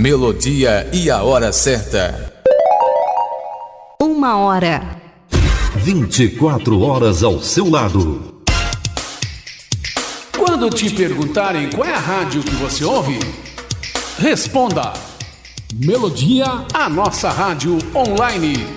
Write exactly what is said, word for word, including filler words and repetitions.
melodia e a hora certa. Uma hora. vinte e quatro horas ao seu lado. Quando te perguntarem qual é a rádio que você ouve, responda: Melodia, a nossa rádio online.